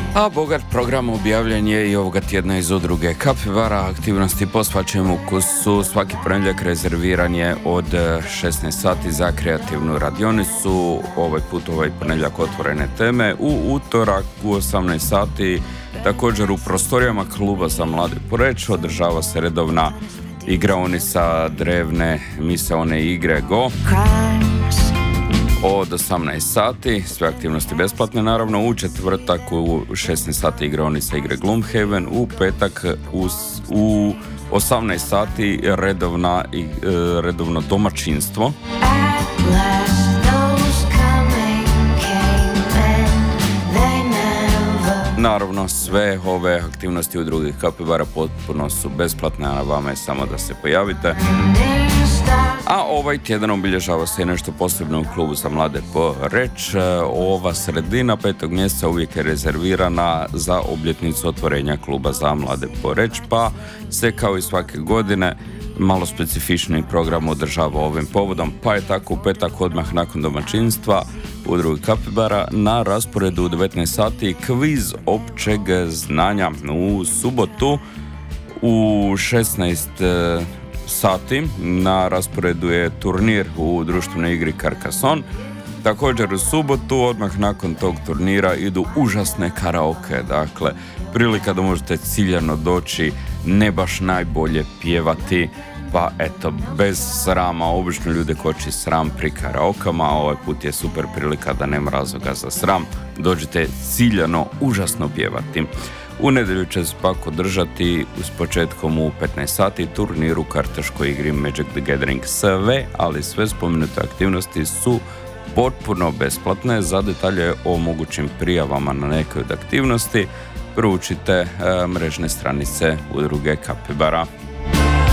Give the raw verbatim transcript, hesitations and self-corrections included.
A bogat program objavljen je i ovoga tjedna iz udruge Kapibara. Aktivnosti po svačijem ukusu. Svaki ponedjeljak rezerviran je od šesnaest sati za kreativnu radionicu. Ovaj put ovaj ponedjeljak otvorene teme. U utorak u osamnaest sati također u prostorijama kluba za mlade Poreč održava se redovna igraonica drevne misaone igre Go. Od osamnaest sati, sve aktivnosti besplatne naravno, u četvrtak u šesnaest sati igraonica igre Gloomhaven, u petak u, u osamnaest sati redovna, redovno domaćinstvo. Naravno, sve ove aktivnosti u drugih Kapibara potpuno su besplatne, a na vama je samo da se pojavite. A ovaj tjedan obilježava se nešto posebno u klubu za mlade Poreč. Ova sredina petog mjeseca uvijek je rezervirana za obljetnicu otvorenja kluba za mlade Poreč, pa se kao i svake godine malo specifični program održava ovim povodom, pa je tako u petak odmah nakon domaćinstva u drugi Kapibara na rasporedu u devetnaest sati kviz općeg znanja. U subotu u šesnaest sati na rasporedu je turnir u društvenoj igri Carcassonne. Također u subotu odmah nakon tog turnira idu užasne karaoke, dakle prilika da možete ciljano doći, ne baš najbolje pjevati, pa eto, bez srama, obično ljude koči sram pri karaokama, a ovaj put je super prilika da nema razloga za sram, dođete ciljano užasno pjevati. U nedjelju će se pak održati s početkom u petnaest sati turnir u kartaškoj igri Magic the Gathering. Sve, ali sve spomenute aktivnosti su potpuno besplatne. Za detalje o mogućim prijavama na neke od aktivnosti proučite e, mrežne stranice udruge Kapibara.